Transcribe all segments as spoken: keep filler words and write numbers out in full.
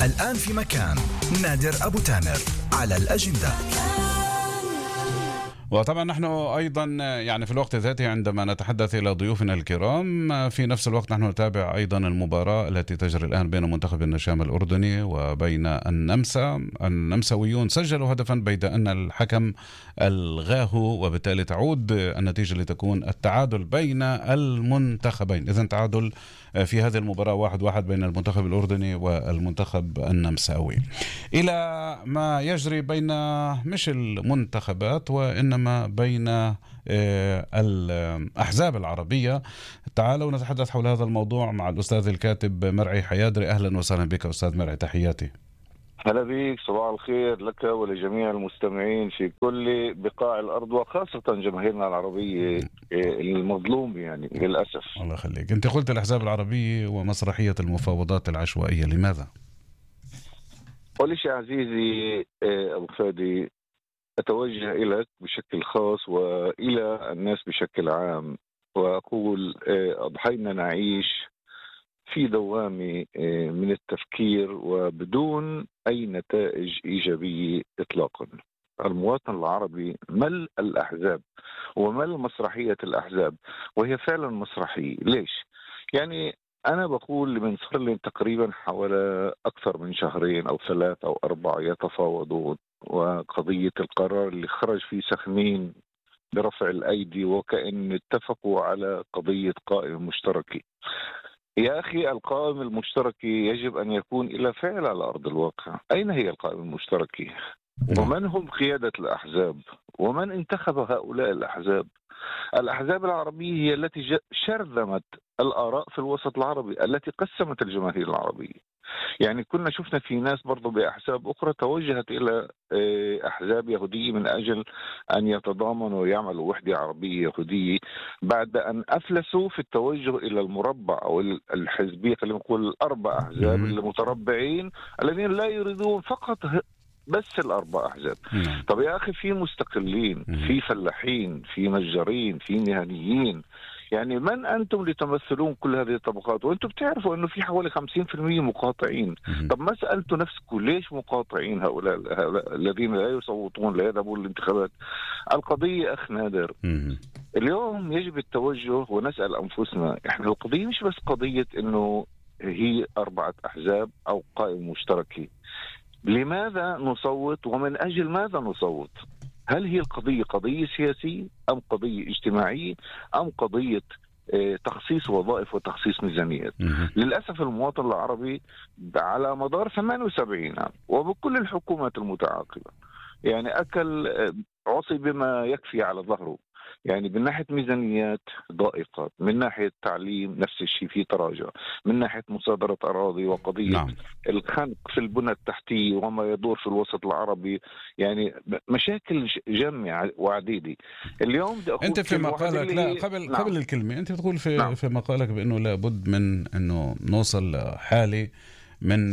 الآن في مكان نادر أبو تامر على الأجندة. وطبعا نحن أيضا يعني في الوقت ذاته عندما نتحدث إلى ضيوفنا الكرام في نفس الوقت نحن نتابع أيضا المباراة التي تجري الآن بين منتخب النشام الأردني وبين النمسا. النمساويون سجلوا هدفا بيد أن الحكم ألغاه، وبالتالي تعود النتيجة لتكون التعادل بين المنتخبين. إذن تعادل في هذه المباراة واحد واحد بين المنتخب الأردني والمنتخب النمساوي. إلى ما يجري بين مش المنتخبات وإنما بين الأحزاب العربية، تعالوا نتحدث حول هذا الموضوع مع الأستاذ الكاتب مرعي حيادري. أهلا وسهلا بك أستاذ مرعي، تحياتي. هلا بك، صباح الخير لك ولجميع المستمعين في كل بقاع الأرض وخاصة جماهيرنا العربية المظلوم يعني للأسف. الله يخليك. أنت قلت الأحزاب العربية ومسرحية المفاوضات العشوائية، لماذا؟ أول شيء عزيزي أبو فادي، أتوجه إليك بشكل خاص وإلى الناس بشكل عام وأقول أضحينا نعيش في دوامة من التفكير وبدون أي نتائج إيجابية إطلاقا. المواطن العربي مل الأحزاب ومل مسرحية الأحزاب، وهي فعلا مسرحية. ليش؟ يعني أنا بقول من صار لي تقريبا حوالي أكثر من شهرين أو ثلاث أو أربعة يتفاوضون، وقضية القرار اللي خرج فيه سخنين برفع الأيدي وكأن اتفقوا على قضية قائمة مشتركة. يا أخي، القائمة المشتركة يجب أن يكون إلى فعل على أرض الواقع. أين هي القائمة المشتركة؟ ومن هم قيادة الأحزاب؟ ومن انتخب هؤلاء الأحزاب؟ الأحزاب العربية هي التي شرذمت الآراء في الوسط العربي، التي قسمت الجماهير العربية. يعني كنا شفنا في ناس برضو بأحزاب أخرى توجهت إلى أحزاب يهودية من أجل أن يتضامنوا ويعملوا وحدة عربية يهودية، بعد أن أفلسوا في التوجه إلى المربع أو الحزبية، خلينا نقول الأربع أحزاب المتربعين الذين لا يريدون فقط بس الأربع أحزاب. طب يا أخي، في مستقلين، في فلاحين، في نجارين، في مهنيين. يعني من أنتم لتمثلون كل هذه الطبقات وأنتم بتعرفوا أنه في حوالي خمسين بالمئة مقاطعين؟ طب ما سألتوا نفسكم ليش مقاطعين هؤلاء, هؤلاء الذين لا يصوتون لا يذهبون للانتخابات؟ القضية أخ نادر، اليوم يجب التوجه ونسأل أنفسنا، إحنا القضية مش بس قضية أنه هي أربعة أحزاب أو قائمة مشتركة. لماذا نصوت ومن أجل ماذا نصوت؟ هل هي القضية قضية سياسية أم قضية اجتماعية أم قضية تخصيص وظائف وتخصيص ميزانيات؟ للأسف المواطن العربي على مدار ثمانية وسبعين عام وبكل الحكومات المتعاقبة يعني أكل عصي بما يكفي على ظهره. يعني من ناحية ميزانيات ضائقة، من ناحية تعليم نفس الشيء في تراجع، من ناحية مصادرة أراضي وقضية نعم. الخنق في البنى التحتية وما يدور في الوسط العربي، يعني مشاكل جمع وعديدة. اليوم بدي أقول أنت في مقالك لا قبل نعم. قبل الكلمة أنت بتقول في نعم. في مقالك بأنه لابد من أنه نوصل حالة من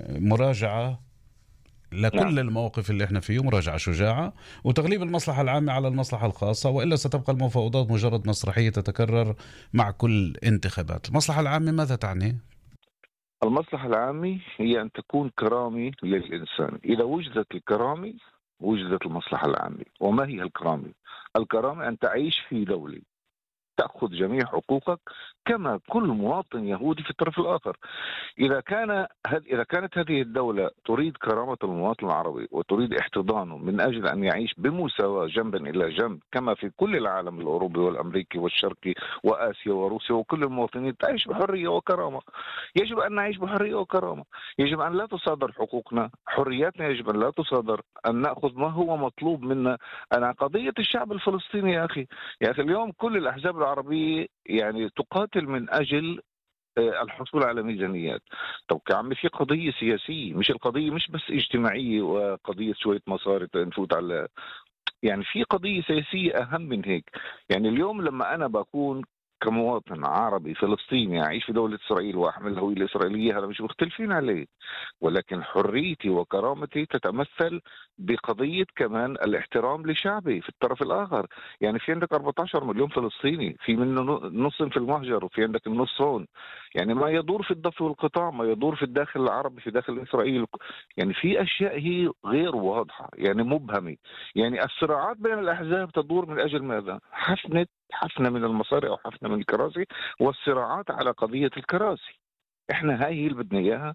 مراجعة لكل نعم. المواقف اللي احنا فيه، مراجعة شجاعة وتغليب المصلحة العامة على المصلحة الخاصة، وإلا ستبقى المفاوضات مجرد مسرحية تتكرر مع كل انتخابات. المصلحة العامة ماذا تعني؟ المصلحة العامة هي أن تكون كرامة للإنسان. إذا وجدت الكرامة وجدت المصلحة العامة. وما هي الكرامة؟ الكرامة أن تعيش في دولة تأخذ جميع حقوقك كما كل مواطن يهودي في الطرف الآخر. إذا كان إذا كانت هذه الدولة تريد كرامة المواطن العربي وتريد احتضانه من أجل أن يعيش بمساواة جنبا إلى جنب كما في كل العالم الأوروبي والأمريكي والشرقي وآسيا وروسيا، وكل المواطنين تعيش بحرية وكرامة، يجب أن نعيش بحرية وكرامة. يجب أن لا تصادر حقوقنا، حرياتنا يجب أن لا تصادر، أن نأخذ ما هو مطلوب منا. أنا قضية الشعب الفلسطيني يا أخي يا أخي اليوم كل الأحزاب العربية يعني تقاتل من أجل الحصول على ميزانيات. طب كعمي في قضية سياسية، مش القضية مش بس اجتماعية وقضية شوية مصاري نفوت على، يعني في قضية سياسية أهم من هيك. يعني اليوم لما أنا بكون كمواطن عربي فلسطيني أعيش في دولة إسرائيل وأحمل الهوية الإسرائيلية، هذا مش مختلفين عليه، ولكن حريتي وكرامتي تتمثل بقضية كمان الاحترام لشعبي في الطرف الآخر. يعني في عندك أربعة عشر مليون فلسطيني، في منه نص في المهجر وفي عندك النص هون. يعني ما يدور في الضفة والقطاع، ما يدور في الداخل العربي، في داخل إسرائيل، يعني في أشياء هي غير واضحة، يعني مبهمة. يعني الصراعات بين الأحزاب تدور من أجل ماذا؟ حفنة حفنة من المصاري أو حفنة من الكراسي، والصراعات على قضية الكراسي. احنا هاي هي اللي بدنا إياها.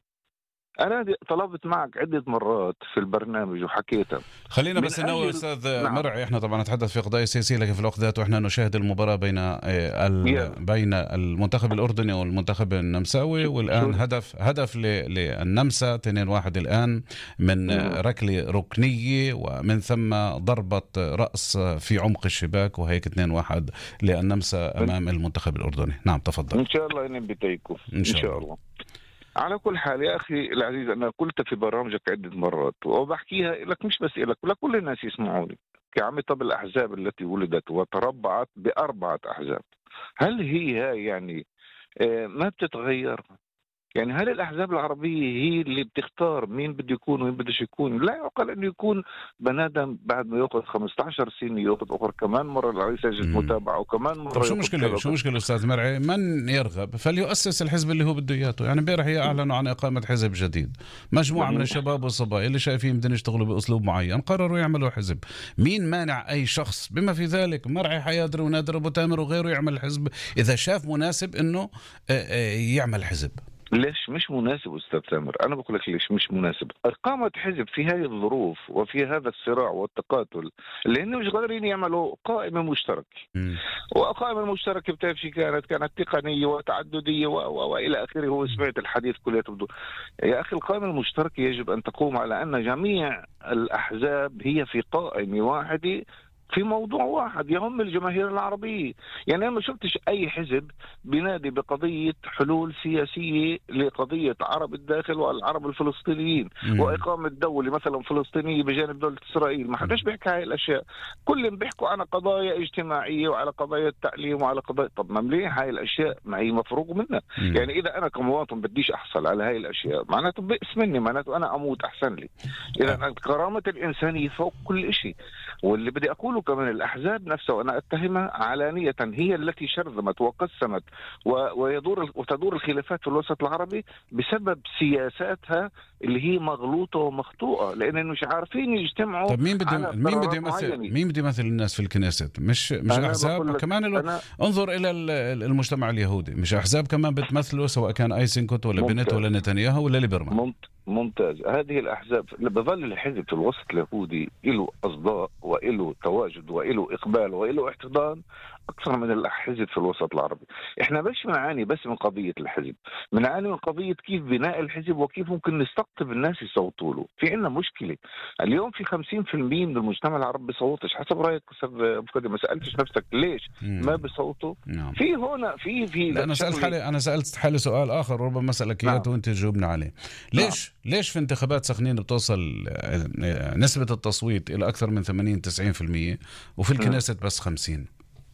أنا طلبت معك عدة مرات في البرنامج وحكيتها. خلينا من بس ننوه أجل أستاذ نعم مرعي، احنا طبعا نتحدث في قضايا سياسية، لكن في الوقت ذاته احنا نشاهد المباراة بين آه، ال... يلا بين المنتخب الأردني والمنتخب النمساوي، شو شو والآن هدف هدف ل... للنمسا اثنين واحد الآن من آه، مم. ركلة ركنية، ومن ثم ضربة رأس في عمق الشباك، وهيك اثنين واحد للنمسا أمام المنتخب الأردني. نعم تفضل. إن شاء الله إني بتيكم إن إن شاء شاء الله. الله. على كل حال يا أخي العزيز، أنا قلت في برامجك عدة مرات وبحكيها لك، مش بس لك، ولكل الناس يسمعوني كعمة الأحزاب التي ولدت وتربعت بأربعة أحزاب. هل هي هاي يعني آه، ما بتتغير؟ يعني هل الأحزاب العربية هي اللي بتختار مين بده يكون ومين بدش يكون؟ لا يعقل أنه يكون بنادم بعد ما يأخذ خمسة عشر سنة يأخذ أخر كمان مرة رئيس لجنة مم. متابعة وكمان طب مرة شو يأخذ مشكلة كذا شو وكذا. مشكلة أستاذ مرعي؟ من يرغب فليؤسس الحزب اللي هو بده إياه. يعني امبارح هي أعلنوا عن إقامة حزب جديد، مجموعة من منيح. الشباب والصبايا اللي شايفين بدهم يشتغلوا بأسلوب معين قرروا يعملوا حزب. مين مانع أي شخص بما في ذلك مرعي حيادر ونادر أبو تامر وغيره يعمل حزب إذا شاف مناسب إنه آه، آه، يعمل حزب؟ ليش مش مناسب أستاذ سامر؟ أنا بقول لك ليش مش مناسب. إقامة حزب في هذه الظروف وفي هذا الصراع والتقاتل، لأنه مش قادرين يعملوا قائمة مشتركة. مم. والقائمة المشتركة بتعرف شي كانت كانت تقنية وتعددية و- و- وإلى آخره. هو سمعت الحديث كله تبدو. يا أخي القائمة المشتركة يجب أن تقوم على أن جميع الأحزاب هي في قائمة واحدة في موضوع واحد يهم الجماهير العربية. يعني أنا ما شفتش أي حزب بينادي بقضية حلول سياسية لقضية عرب الداخل والعرب الفلسطينيين مم. وإقامة دولة مثلا فلسطينية بجانب دولة إسرائيل. ما حدش بيحكي هاي الأشياء. كلهم بيحكوا على قضايا اجتماعية وعلى قضايا التعليم وعلى قضايا. طب ما مليح هاي الأشياء، ما هي مفروغ منها. مم. يعني إذا أنا كمواطن بديش أحصل على هاي الأشياء معناته بئس مني، معناته أنا أموت أحسن لي. إذا كرامة الإنسانية فوق كل شيء. واللي بدي أقوله كمان الأحزاب نفسها وأنا أتهمها علانية هي التي شرذمت وقسمت و- ويدور وتدور الخلافات في الوسط العربي بسبب سياساتها اللي هي مغلوطة ومخطوئة، لأنهم مش عارفين يجتمعوا طب مين بده على مين بده قرارات يمثل معينة. مين بده يمثل الناس في الكنيست؟ مش مش أنا احزاب بقول لك كمان له. أنا انظر الى ال- المجتمع اليهودي، مش احزاب كمان بتمثله، سواء كان ايسنكوت ولا بنت ممتاز ولا نتنياهو ولا ليبرمان. ممت- ممتاز. هذه الأحزاب بظل الحزب في الوسط اليهودي له أصداء وله تواجد وله إقبال وله احتضان أكثر من الحزب في الوسط العربي. إحنا مش بنعاني بس من قضية الحزب، بنعاني من قضية كيف بناء الحزب وكيف ممكن نستقطب الناس يصوتوا له. في عندنا مشكلة اليوم، في خمسين بالمئة من المجتمع العربي بيصوتش. حسب رأيك أستاذ أبو فادي، ما سألتش نفسك ليش ما مم. بيصوتوا؟ نعم. في هنا في في لا أنا سألت شغلة. حالي أنا سألت حالي سؤال آخر، وربما أسألك إياه نعم وأنت تجاوبنا عليه. نعم ليش ليش في انتخابات سخنين بتوصل آه، نسبة التصويت إلى أكثر من ثمانين تسعين بالمئة وفي مم. الكنيست بس خمسين؟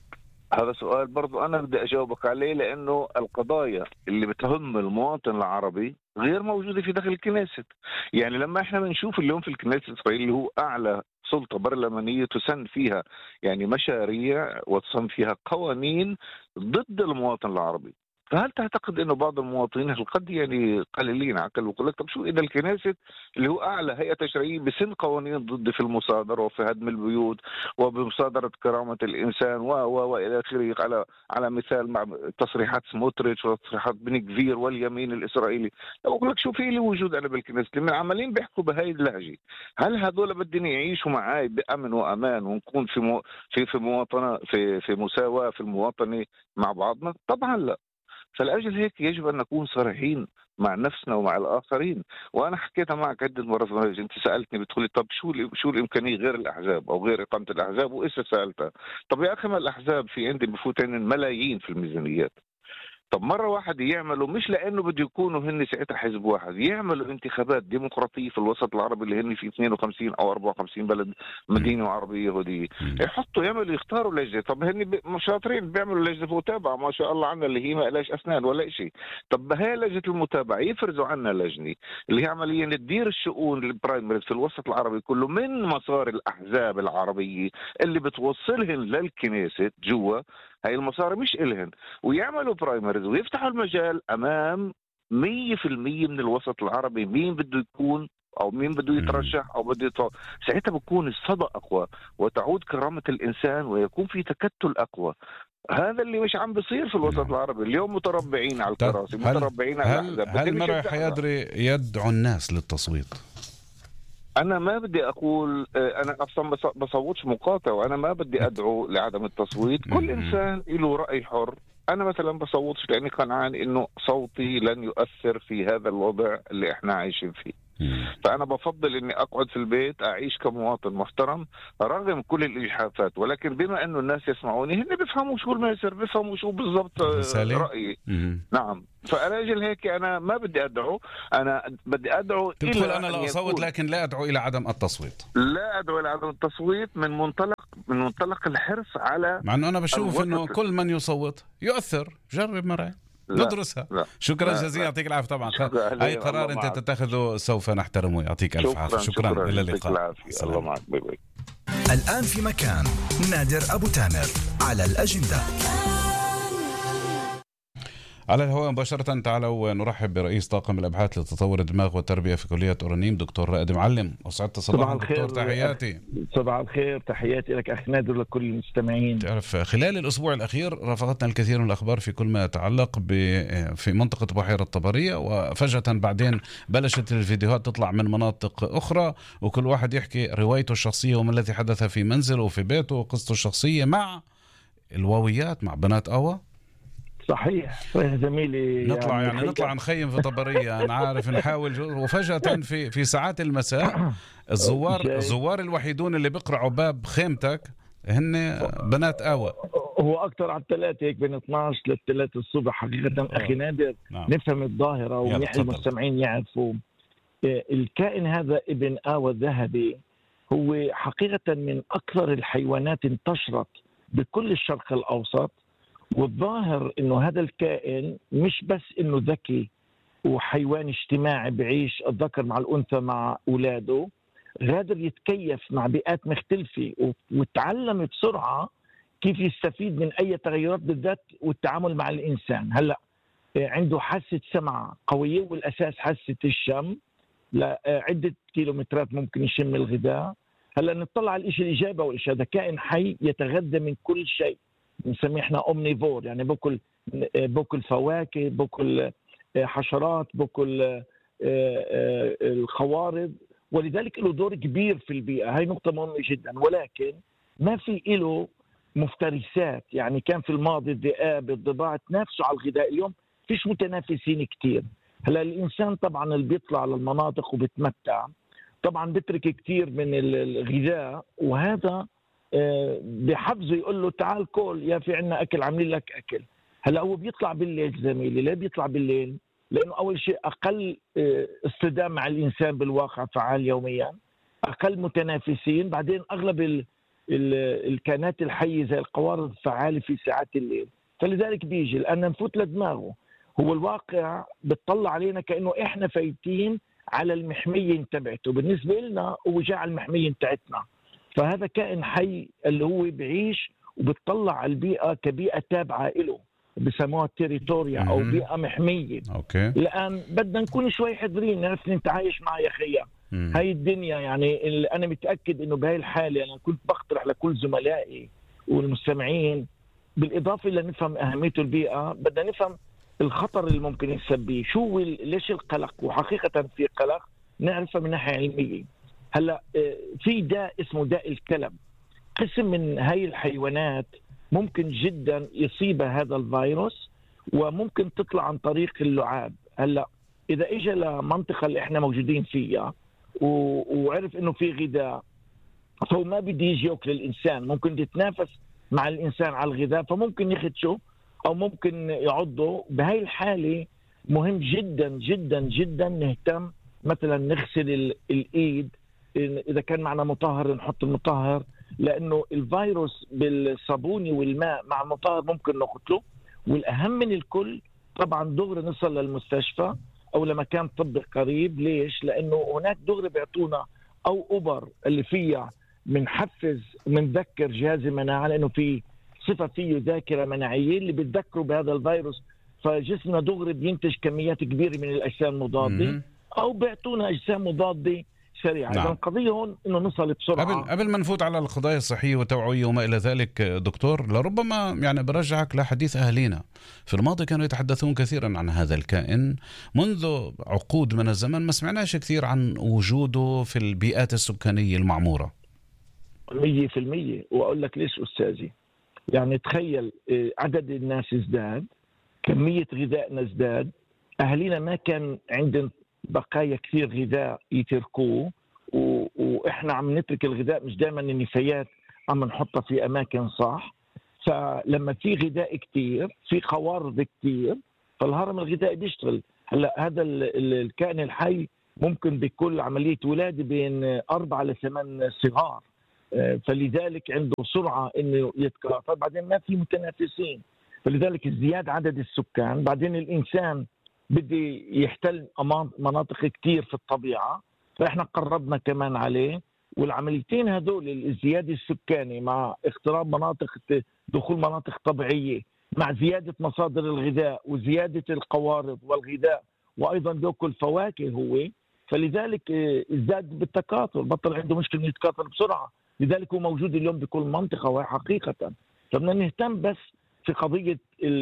هذا سؤال برضو أنا بدي أجاوبك عليه، لأنه القضايا اللي بتهم المواطن العربي غير موجودة في داخل الكنيست. يعني لما إحنا بنشوف اليوم في الكنيست الإسرائيلي اللي هو أعلى سلطة برلمانية تسن فيها يعني مشاريع وتسن فيها قوانين ضد المواطن العربي، فهل تعتقد انه بعض المواطنين هل قد يعني قليلين عقل ويقول لك طب شو اذا الكنيست اللي هو اعلى هيئه تشريعيه بسن قوانين ضد في المصادره وفي هدم البيوت وبمصادره كرامه الانسان و و والى اخره، على على مثال مع تصريحات سموتريتش وتصريحات بن جفير واليمين الاسرائيلي. بقول لك شو في لي وجود انا بالكنيست من عمالين بيحكوا بهاي اللهجه. هل هذول بدهم يعيشوا معي بامن وامان ونكون في مو في في مواطنه في في مساواه في المواطنه مع بعضنا؟ طبعا لا. فلأجل هيك يجب أن نكون صريحين مع نفسنا ومع الآخرين. وأنا حكيتها معك عدة مرات. أنت سألتني بتقولي طب شو شو الإمكانية غير الأحزاب أو غير إقامة الأحزاب، وإيش سألتها؟ طب يا أخي ما الأحزاب في عندي بفوت ملايين في الميزانيات. طب مرة واحد يعملوا مش لأنه بده يكونوا هن ساعتها حزب واحد، يعملوا انتخابات ديمقراطية في الوسط العربي اللي هن في اثنين وخمسين أو أربعة وخمسين بلد مدينة عربية يهودية، يحطوا يعملوا يختاروا لجنة. طب هن مش شاطرين بيعملوا لجنة متابعة ما شاء الله عنا اللي هي ما لهاش أسنان ولا شيء. طب بهاي لجنة المتابعة يفرزوا عنا لجنة اللي هي عمليا تدير الشؤون البرايمريز في الوسط العربي كله من مسار الأحزاب العربية اللي بتوصلهن للكنيست جوا. هاي المصاري مش إلهن، ويعملوا برايمريز ويفتحوا المجال أمام مية في المية من الوسط العربي مين بده يكون أو مين بده يترشح أو بده يطلع. ساعتها بكون الصدى أقوى وتعود كرامة الإنسان ويكون في تكتل أقوى. هذا اللي مش عم بيصير في الوسط نعم. العربي اليوم، متربعين على الكراسي، هل متربعين على هل الأحزاب. هل مرعي حيدري يدعو الناس للتصويت؟ أنا ما بدي أقول، أنا أصلا بصوتش مقاطع، وأنا ما بدي أدعو لعدم التصويت. كل إنسان له رأي حر. أنا مثلا بصوتش لأني قنعان إنه صوتي لن يؤثر في هذا الوضع اللي إحنا عايشين فيه. فأنا بفضل إني أقعد في البيت أعيش كمواطن محترم رغم كل الإجحافات، ولكن بما إنه الناس يسمعوني هن بيفهموا شو المسر، بيفهموا شو بالضبط رأيي. مم. نعم. فأجل هيك أنا ما بدي أدعو، أنا بدي أدعو إلى أنا لا أصوت، لكن لا أدعو إلى عدم التصويت. لا أدعو إلى عدم التصويت من منطلق من منطلق الحرص على، مع أنه أنا بشوف إنه كل من يصوت يؤثر. جرب مرعي ندرسها. لا. شكرا جزيلا، يعطيك العافية. طبعا أي قرار أنت تتخذه سوف نحترمه. يعطيك ألف عافية. شكرا, شكرا. إلى اللقاء. الله معك. باي باي. الآن في مكان نادر أبو تامر على الأجندة. على الهواء مباشرة تعالوا نرحب برئيس طاقم الأبحاث لتطور الدماغ والتربية في كلية أورانيم دكتور رائد معلم. وسعدت صباحا دكتور، تحياتي. صباح الخير، تحياتي لك أخ نادر ولكل المستمعين. تعرف خلال الأسبوع الأخير رافقتنا الكثير من الأخبار في كل ما يتعلق في منطقة بحيرة طبرية، وفجأة بعدين بلشت الفيديوهات تطلع من مناطق أخرى وكل واحد يحكي روايته الشخصية وما الذي حدث في منزله وفي بيته وقصته الشخصية مع الواويات مع بنات أوا. صحيح صحيح زميلي. نطلع يعني, يعني نطلع نخيم في طبرية، أنا عارف نحاول، وفجأة في في ساعات المساء الزوار الزوار الوحيدون اللي بيقرعوا باب خيمتك هن بنات آوا. هو أكثر على الثلاثة هيك بين اثنعش للثلاثة الصبح حقيقة. أخي نادر، نعم. نفهم الظاهرة ونحن المستمعين يعرفوا الكائن هذا ابن آوا الذهبي هو حقيقة من أكثر الحيوانات انتشرت بكل الشرق الأوسط. والظاهر انه هذا الكائن مش بس انه ذكي وحيوان اجتماعي بعيش الذكر مع الانثى مع اولاده، قادر يتكيف مع بيئات مختلفه وتعلم بسرعه كيف يستفيد من اي تغيرات بالذات والتعامل مع الانسان. هلا عنده حاسه سمع قويه، والاساس حاسه الشم، لعده كيلومترات ممكن يشم الغذاء. هلا نطلع على الشيء الاجابه والشيء هذا كائن حي يتغذى من كل شيء، بنسميه احنا اومنيفور، يعني باكل باكل فواكه، باكل حشرات، باكل الخوارض، ولذلك له دور كبير في البيئه. هاي نقطه مهمه جدا. ولكن ما في له مفترسات، يعني كان في الماضي الذئاب الضباع تنافسوا على الغذاء، اليوم فيش متنافسين كتير. هلا الانسان طبعا اللي بيطلع للمناطق وبتمتع طبعا بترك كتير من الغذاء، وهذا بحفزه يقول له تعال كل يا في عنا اكل عاملين لك اكل. هلا هو بيطلع بالليل زميلي. ليه بيطلع بالليل؟ لانه اول شيء اقل اصطدام مع الانسان بالواقع، فعال يوميا، اقل متنافسين، بعدين اغلب ال ال الكائنات الحيه زي القوارض فعاله في ساعات الليل، فلذلك بيجي لان نفوت لدماغه. هو الواقع بتطلع علينا كانه احنا فايتين على المحميه تبعته، بالنسبه لنا هو جاء على المحميه تاعتنا. فهذا كائن حي اللي هو بعيش وبتطلع على البيئة كبيئة تابعة له، بسموها تيريتوريا أو بيئة محمية. أوكي. الآن بدنا نكون شوي حذرين، نعرف نتعايش معها يا خيا. هاي الدنيا يعني أنا متأكد إنه بهاي الحالة أنا كنت بقترح لكل زملائي والمستمعين، بالإضافة إلى نفهم أهمية البيئة بدنا نفهم الخطر اللي ممكن يسبيه، شو ليش القلق، وحقيقة في قلق نعرفه من ناحية علمية. هلا في داء اسمه داء الكلب، قسم من هاي الحيوانات ممكن جدا يصيبها هذا الفيروس وممكن تطلع عن طريق اللعاب. هلا اذا اجى لمنطقه اللي احنا موجودين فيها وعرف انه في غذاء، فهو ما بده يجي ياكل الانسان، ممكن يتنافس مع الانسان على الغذاء، فممكن يخدشه او ممكن يعضه. بهاي الحاله مهم جدا جدا جدا نهتم، مثلا نغسل الايد، إذا كان معنا مطهر نحط المطهر، لأنه الفيروس بالصابون والماء مع المطهر ممكن نقتله. والأهم من الكل طبعا دغري نصل للمستشفى أو لمكان طبي قريب. ليش؟ لأنه هناك دغري بيعطونا أو أوبر اللي فيها منحفز ومنذكر جهاز المناعة، لأنه في صفة فيه ذاكرة مناعية اللي بتذكره بهذا الفيروس، فجسمنا دغري بينتج كميات كبيرة من الأجسام المضادة، أو بيعطونا أجسام مضادة سريعة. نعم. القضية هون إنه نصل بسرعة. قبل قبل ما نفوت على القضايا الصحية والتوعوية وما إلى ذلك دكتور، لربما يعني برجعك لحديث أهلينا في الماضي، كانوا يتحدثون كثيرا عن هذا الكائن منذ عقود من الزمن، ما سمعناش كثير عن وجوده في البيئات السكانية المعمورة. مية في المية. وأقول لك ليش أستاذي، يعني تخيل عدد الناس ازداد، كمية غذائنا ازداد، أهلينا ما كان عندهم بقايا كثير غذاء يتركوه، و... وإحنا عم نترك الغذاء، مش دائما النفايات عم نحطها في أماكن صح. فلما في غذاء كثير، في قوارض كثير، فالهرم الغذائي بيشتغل. هلا هذا ال... الكائن الحي ممكن بكل عملية ولادة بين أربعة لثمان صغار، فلذلك عنده سرعة إنه يتكاثر. بعدين ما في متنافسين، فلذلك ازدياد عدد السكان. بعدين الإنسان بدي يحتل مناطق كتير في الطبيعة، فإحنا قربنا كمان عليه. والعمليتين هدول، الازدياد السكاني مع اقتراب مناطق، دخول مناطق طبيعية، مع زيادة مصادر الغذاء وزيادة القوارض والغذاء، وأيضا بيأكل فواكه هو، فلذلك ازداد بالتكاثر، بطل عنده مشكلة يتكاثر بسرعة. لذلك هو موجود اليوم بكل منطقة وحقيقة. فبدنا نهتم بس في قضية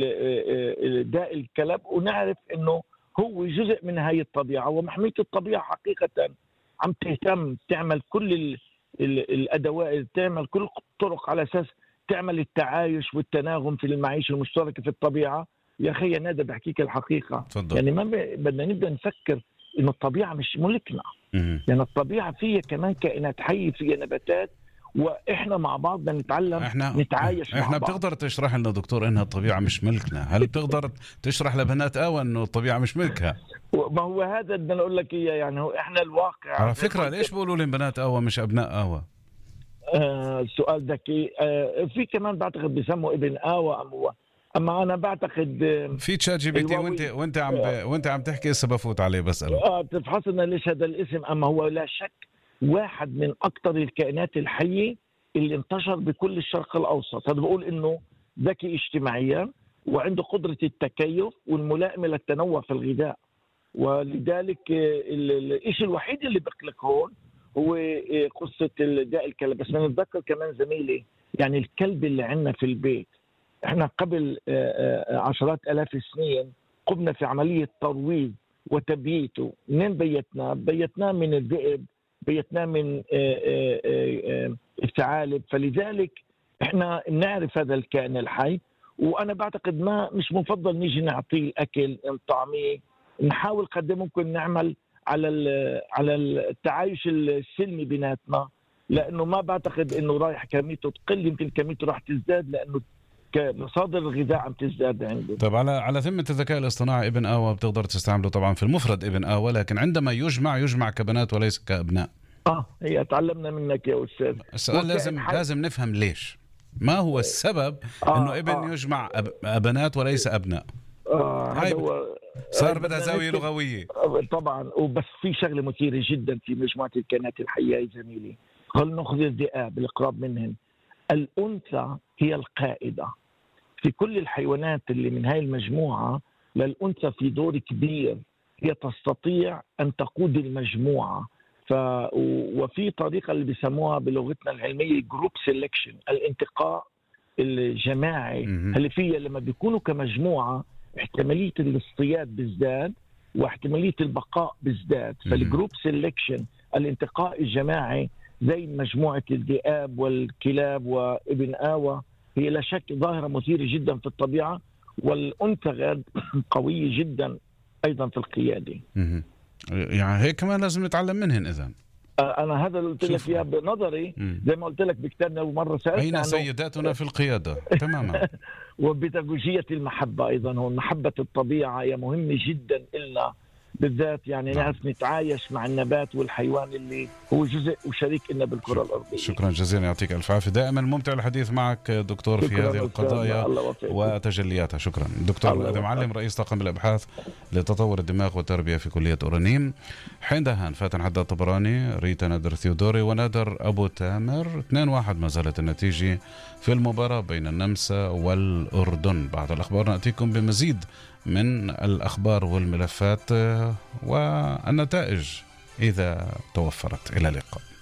داء الكلب، ونعرف انه هو جزء من هاي الطبيعة، ومحمية الطبيعة حقيقة عم تهتم تعمل كل ال ال الادوات، تعمل كل الطرق على اساس تعمل التعايش والتناغم في المعيشة المشتركة في الطبيعة. يا اخي نادر بحكيك الحقيقة، فضل. يعني ما بدنا نبدأ نفكر انه الطبيعة مش ملكنا، يعني الطبيعة فيها كمان كائنات حية، فيها نباتات، واحنا مع بعض بدنا نتعلم احنا نتعايش احنا مع بعض. بتقدر تشرح لنا دكتور انها الطبيعه مش ملكنا؟ هل بتقدر تشرح لبنات آوى انه الطبيعه مش ملكها؟ ما هو هذا بدنا نقول لك اياه، يعني هو احنا الواقع. على فكره ليش بيقولوا لي بنات آوى مش ابناء آوى؟ آه سؤال ذكي. آه في كمان بعتقد بيسموا ابن آوى، أم هو، اما انا بعتقد آه في تشات جي بي تي، وانت وانت عم ب... وانت عم تحكي هسه بفوت عليه بساله. اه بتفحصنا ليش هذا الاسم. اما هو لا شك واحد من اكثر الكائنات الحيه اللي انتشر بكل الشرق الأوسط. هذا بقول إنه ذكي اجتماعيا، وعنده قدرة التكيف والملائمة للتنوع في الغذاء. ولذلك الشيء الوحيد اللي بقلق هون هو قصة داء الكلب. بس نتذكر كمان زميلي، يعني الكلب اللي عندنا في البيت، احنا قبل عشرات آلاف السنين قمنا في عملية ترويض وتبييته. منين بيتناه؟ بيتناه من الذئب، بيتناه من الثعالب. فلذلك احنا نعرف هذا الكائن الحي، وانا بعتقد ما مش مفضل نيجي نعطيه الاكل نطعميه. نحاول قد ممكن نعمل على على التعايش السلمي بيناتنا، لانه ما بعتقد انه رايح كميته تقل، يمكن كميته راح تزداد، لانه مصادر الغذاء عم تزداد عنده. طب على على ذمة الذكاء الاصطناعي، ابن آوى بتقدر تستعمله طبعا في المفرد ابن آوى، لكن عندما يجمع يجمع كبنات وليس كأبناء. اه هي تعلمنا منك يا استاذ. السؤال لازم حي... لازم نفهم ليش، ما هو السبب آه انه ابن آه يجمع أب... بنات وليس ابناء. اه هذا هو صار بدها زاويه لغويه طبعا. وبس في شغله مثيره جدا في مجموعه الكائنات الحيه يا زميلي. خلينا ناخذ الذئاب الاقرب منهن. الانثى هي القائده في كل الحيوانات اللي من هاي المجموعه. للانثى في دور كبير، هي تستطيع ان تقود المجموعه. ف وفي طريقه اللي بيسموها بلغتنا العلميه جروب سيلكشن، الانتقاء الجماعي، اللي فيها لما بيكونوا كمجموعه احتماليه الاصطياد بيزداد واحتماليه البقاء بيزداد. فالجروب سيلكشن، الانتقاء الجماعي، زي مجموعه الذئاب والكلاب وابن آوى، هي لا شك ظاهره مثيره جدا في الطبيعه. والانثى قويه جدا ايضا في القياده. يعني هيك كمان لازم نتعلم منهن. اذا انا هذا اللي قلت لك اياه بنظري، زي ما قلت لك بكتابنا ومره سالت اين سيداتنا في القياده تماما. وبيداغوجيه المحبه ايضا، هون محبه الطبيعه هي مهمه جدا لنا، بالذات يعني نعم. نعرف نتعايش مع النبات والحيوان اللي هو جزء وشريك لنا بالكرة الأرضية. شكرا جزيلا، يعطيك ألف عافية. دائما ممتع الحديث معك دكتور في هذه القضايا وتجلياتها. شكرا دكتور آدم معلم، رئيس طاقم الأبحاث لتطور الدماغ والتربية في كلية أورانيم. حين دهان، فاتن حداد طبراني، ريتا نادر ثيودوري ونادر أبو تامر. اثنين واحد ما زالت النتيجة في المباراة بين النمسا والأردن. بعد الأخبار نأتيكم بمزيد من الأخبار والملفات والنتائج إذا توفرت. إلى اللقاء.